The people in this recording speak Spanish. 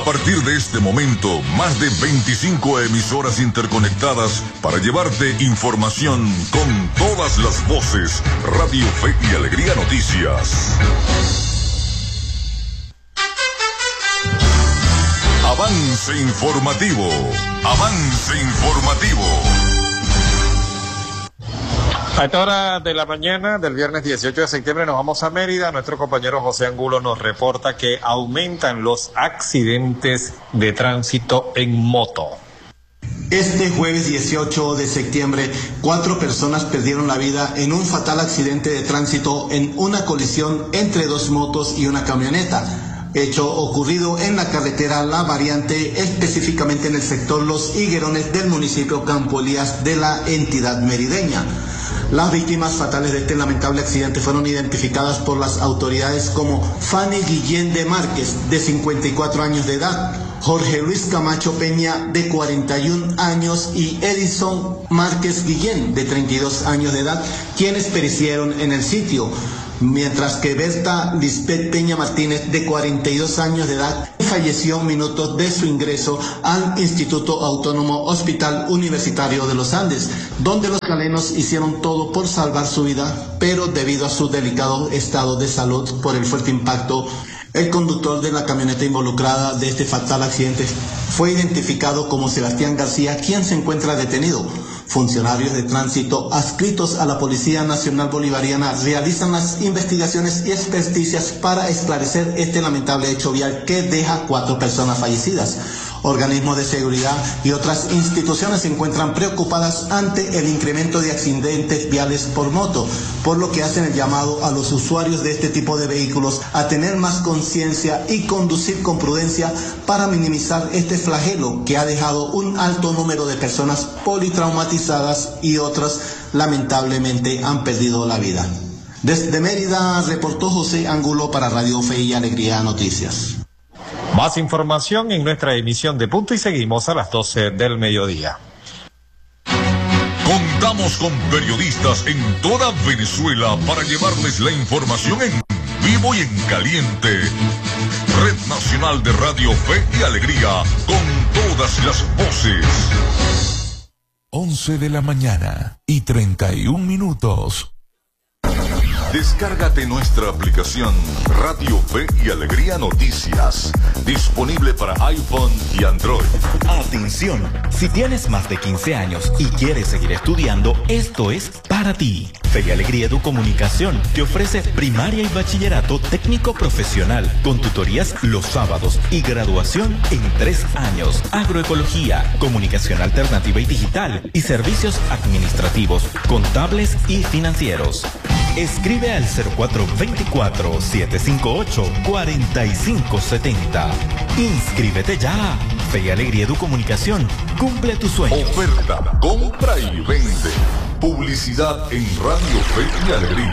partir de este momento, más de 25 emisoras interconectadas para llevarte información con todas las voces. Radio Fe y Alegría Noticias. Avance informativo. Avance informativo. A esta hora de la mañana del viernes 18 de septiembre nos vamos a Mérida. Nuestro compañero José Angulo nos reporta que aumentan los accidentes de tránsito en moto. Este jueves 18 de septiembre, 4 personas perdieron la vida en un fatal accidente de tránsito en una colisión entre 2 motos y una camioneta. Hecho ocurrido en la carretera La Variante, específicamente en el sector Los Higuerones del municipio Campo Elías de la entidad merideña. Las víctimas fatales de este lamentable accidente fueron identificadas por las autoridades como Fanny Guillén de Márquez, de 54 años de edad, Jorge Luis Camacho Peña, de 41 años, y Edison Márquez Guillén, de 32 años de edad, quienes perecieron en el sitio. Mientras que Berta Lisbeth Peña Martínez, de 42 años de edad, falleció minutos de su ingreso al Instituto Autónomo Hospital Universitario de los Andes, donde los galenos hicieron todo por salvar su vida, pero debido a su delicado estado de salud por el fuerte impacto, el conductor de la camioneta involucrada de este fatal accidente fue identificado como Sebastián García, quien se encuentra detenido. Funcionarios de tránsito adscritos a la Policía Nacional Bolivariana realizan las investigaciones y experticias para esclarecer este lamentable hecho vial que deja 4 personas fallecidas. Organismos de seguridad y otras instituciones se encuentran preocupadas ante el incremento de accidentes viales por moto, por lo que hacen el llamado a los usuarios de este tipo de vehículos a tener más conciencia y conducir con prudencia para minimizar este flagelo que ha dejado un alto número de personas politraumatizadas y otras lamentablemente han perdido la vida. Desde Mérida reportó José Angulo para Radio Fe y Alegría Noticias. Más información en nuestra emisión de Punto y seguimos a las 12 del mediodía. Contamos con periodistas en toda Venezuela para llevarles la información en vivo y en caliente. Red Nacional de Radio Fe y Alegría, con todas las voces. 11 de la mañana y 31 minutos. Descárgate nuestra aplicación Radio Fe y Alegría Noticias, disponible para iPhone y Android. Atención, si tienes más de 15 años y quieres seguir estudiando, esto es para ti. Fe y Alegría Educomunicación te ofrece primaria y bachillerato técnico profesional con tutorías los sábados y graduación en 3 años. Agroecología, comunicación alternativa y digital y servicios administrativos, contables y financieros. Escribe al 0424-758-4570. Inscríbete ya. Fe y Alegría Educomunicación. Cumple tu sueño. Oferta, compra y vende. Publicidad en Radio Fe y Alegría.